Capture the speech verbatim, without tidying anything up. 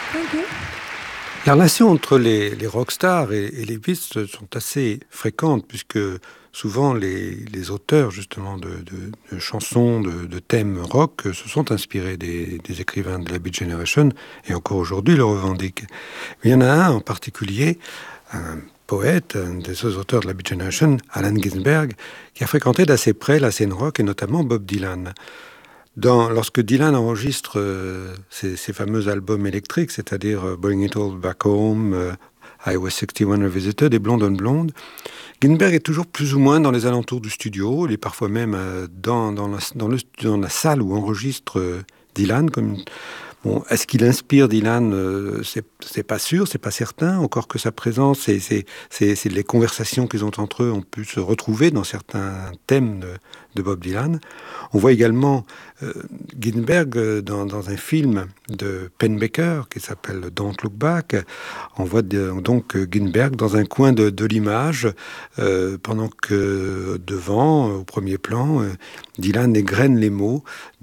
Thank you. Les relations entre les, les rockstars et, et les Beatles sont assez fréquentes, puisque souvent les, les auteurs justement de, de, de chansons, de, de thèmes rock se sont inspirés des, des écrivains de la Beat Generation, et encore aujourd'hui le revendiquent. Il y en a un en particulier, un poète, un des auteurs de la Beat Generation, Allen Ginsberg, qui a fréquenté d'assez près la scène rock, et notamment Bob Dylan. Dans, lorsque Dylan enregistre euh, ses, ses fameux albums électriques, c'est-à-dire euh, Bring It All Back Home, euh, I Was sixty-one Revisited et Blonde on Blonde, Ginsberg est toujours plus ou moins dans les alentours du studio. Il est parfois même euh, dans, dans, la, dans, le, dans la salle où enregistre euh, Dylan. Comme, bon, est-ce qu'il inspire Dylan euh, c'est, c'est pas sûr, c'est pas certain. Encore que sa présence, c'est, c'est, c'est, c'est les conversations qu'ils ont entre eux ont pu se retrouver dans certains thèmes de, de Bob Dylan. On voit également euh, Ginsberg euh, dans, dans un film de Penn Baker qui s'appelle Don't Look Back. On voit de, donc Ginsberg dans un coin de, de l'image euh, pendant que devant, au premier plan, euh, Dylan égrène les mots